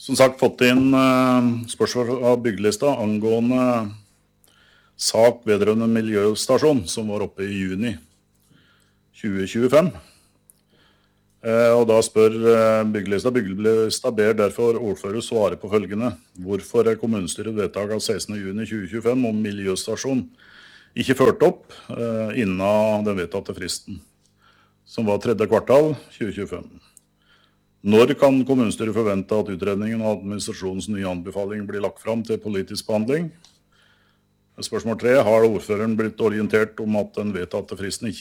som sagt fått inn spørsmål av byggelista angående sak vedrørende miljøstasjon som var oppe i juni 2025. Og da spør byggelista ber derfor ordfører svare på følgende. Hvorfor kommunestyret vedtak av 16. juni 2025 om miljøstasjon ikke ført opp innen den vedtatte fristen, som var 3. kvartal 2025? Når kan kommunestyret forvente at utredningen av administrasjonens nye anbefaling blir lagt fram til politisk behandling? Spørsmål 3. Har ordføreren blitt orientert om at den vedtatte fristen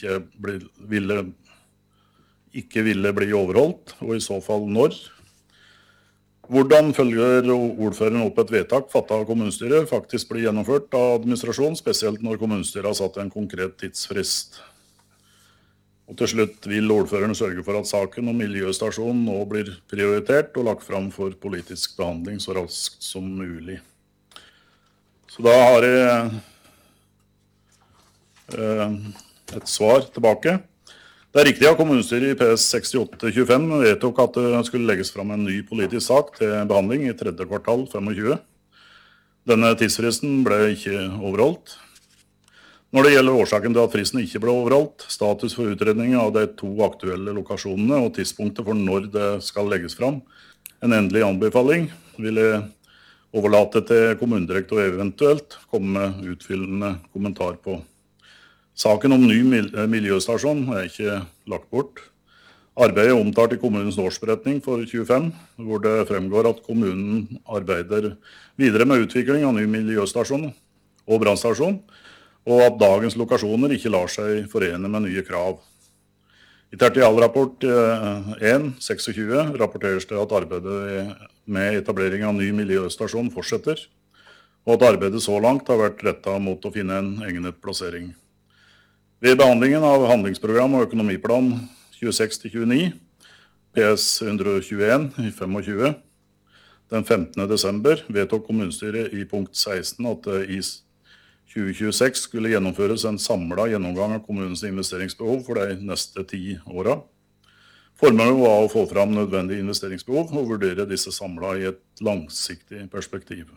ikke ville bli overholdt, og i så fall når? Hvordan følger ordføreren opp et vedtak fattet av kommunestyret faktisk blir gjennomført av administrasjon, spesielt når kommunestyret har satt en konkret tidsfrist? Og til slutt vil ordføreren sørge for at saken om miljøstasjonen nå blir prioritert og lagt fram for politisk behandling så raskt som mulig. Så da har jeg et svar tilbake. Det er riktig at kommunestyret i PS 6825 vedtok at det skulle legges fram en ny politisk sak til behandling i 3. kvartal 25. Denne tidsfristen ble ikke overholdt. Når det gjelder årsaken til at fristen ikke ble overholdt, status for utredning av de 2 aktuelle lokasjonene og tidspunktet for når det skal legges fram en endelig anbefaling, vil jeg overlate til kommunedirektør eventuelt komme med utfyllende kommentar på. Saken om ny miljøstasjon er ikke lagt bort. Arbeidet er omtalt i kommunens årsberetning for 25, hvor det fremgår at kommunen arbeider videre med utvikling av ny miljøstasjon og brannstasjon, og at dagens lokasjoner ikke lar seg forene med nye krav. I tertialrapport 1.26 rapporteres det at arbeidet med etablering av ny miljøstasjon fortsetter, og at arbeidet så langt har vært rettet mot å finne en egnet plassering. Ved behandlingen av handlingsprogram og økonomiplan 26-29, PS 121 i 25, den 15. desember vedtok kommunestyret i punkt 16 at det i 2026 skulle gjennomføres en samlet gjennomgang av kommunens investeringsbehov for de neste 10 årene. Formålet var å få fram nødvendig investeringsbehov og vurdere disse samlet i et langsiktig perspektiv.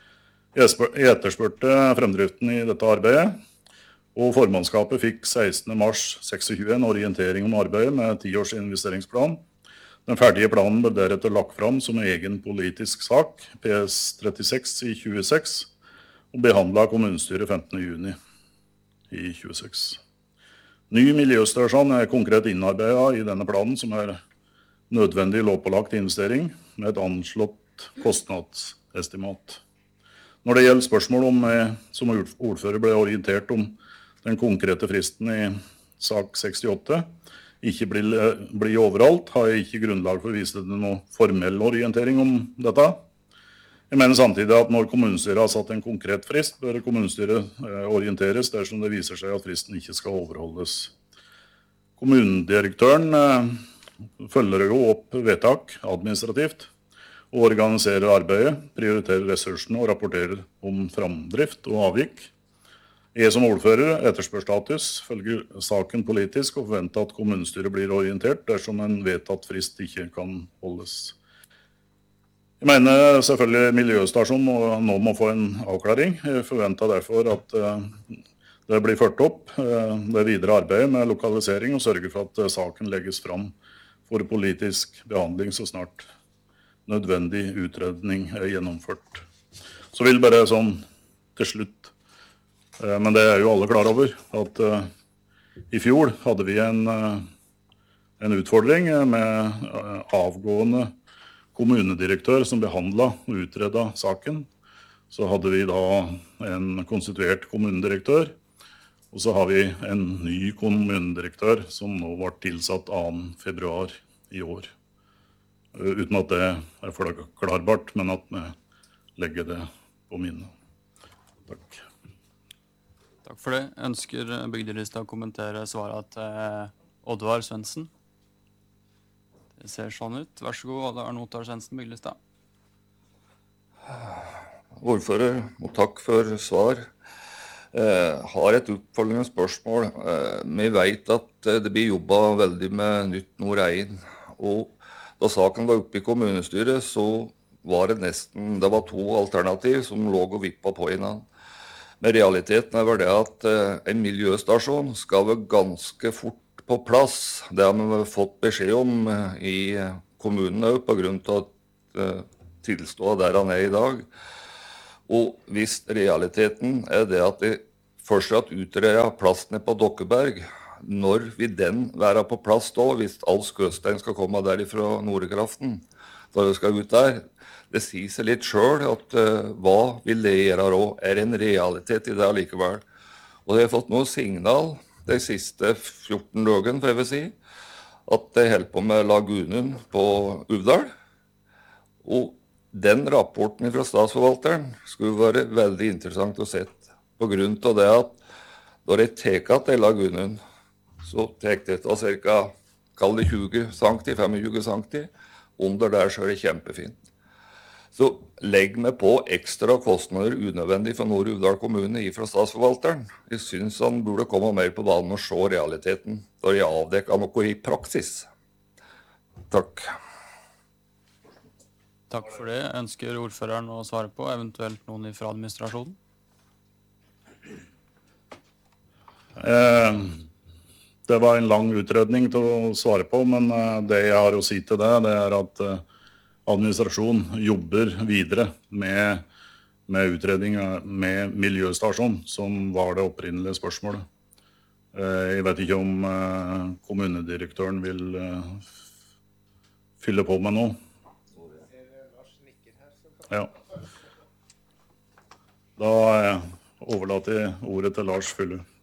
Jeg etterspurte fremdriften i dette arbeidet, og formannskapet fikk 16. mars 2026 en orientering om arbeidet med 10-års investeringsplan. Den ferdige planen ble deretter lagt fram som en egen politisk sak, PS 36 i 26, og behandlet av kommunestyret 15. juni i 26. Ny miljøstasjon er konkret innarbeidet i denne planen, som er nødvendig lovpålagt investering med et anslått kostnadsestimat. Når det gjelder spørsmål om som ordfører ble orientert om den konkrete fristen i sak 68 ikke blir overholdt, har jeg ikke grunnlag for å vise til noen formell orientering om dette. Jeg mener samtidig at når kommunestyret har satt en konkret frist, bør kommunestyret orienteres dersom det viser seg at fristen ikke skal overholdes. Kommunedirektøren følger jo opp vedtak administrativt og organiserer arbeidet, prioriterer ressursene og rapporterer om framdrift og avvik. Jeg som ordfører etterspør status, følger saken politisk og forventer at kommunestyret blir orientert dersom en vedtatt frist ikke kan holdes. Jeg mener selvfølgelig miljøstasjonen nå må få en avklaring. Jeg forventer derfor at det blir ført opp det videre arbeidet med lokalisering og sørger for at saken legges fram for politisk behandling så snart nødvendig utredning er gjennomført. Så vil bare sånn til slutt, men det er jo alle klar over, at i fjor hadde vi en utfordring med avgående kommunedirektør som behandlet og utredet saken. Så hadde vi da en konstituert kommunedirektør, og så har vi en ny kommunedirektør som nå var tilsatt 2. februar i år. Uten at det er forklarbart, men at vi legger det på minnet. Takk. Takk for det. Ønsker bygdelista å kommentere svaret til Oddvar Svendsen? Det ser sånn ut. Vær så god, Oddvar Svendsen, bygdelista. Ordfører, og takk for svar. Har et oppfølgende spørsmål. Vi vet at det blir jobbet veldig med nytt Nord 1, og da saken var oppe i kommunestyret, så var det var to alternativ som lå og vippa på hverandre. Men realiteten er vel det at en miljøstasjon skal være ganske fort på plass. Det har vi fått beskjed om i kommunen også, på grunn av tilstående der han er i dag. Og hvis realiteten er det at det fortsatt utreder plassen på Dokkeberg, når vil den være på plass da, hvis all skøstein skal komme derifra Nordkraften, da det skal ut der? Det sier seg litt selv at hva vil det gjøre da? Er en realitet i det likevel? Og jeg har fått noen signal de siste 14 dagene, for jeg vil si, at det holder på med lagunen på Uvdal. Og den rapporten fra statsforvalteren skulle være veldig interessant å se, på grunn av det at når jeg tek at det lagunen, så tek det av cirka, kall det 20 cm, 25 cm, under der så er det kjempefint. Så legg meg på ekstra kostnader unødvendig for Nord-Uvdal kommune fra statsforvalteren. Jeg synes han burde komme mer på banen og se realiteten, da jeg avdekker noe i praksis. Takk. Takk for det. Ønsker ordføreren å svare på, eventuelt noen fra administrasjonen? Det var en lang utredning til å svare på, men det jeg har å si til det, det er at administrasjonen jobber videre med utredning med miljøstasjon, som var det opprinnelige spørsmålet. Jeg vet ikke om kommunedirektøren vil fylle på med noe. Ja. Da overlater jeg ordet til Lars Fylle.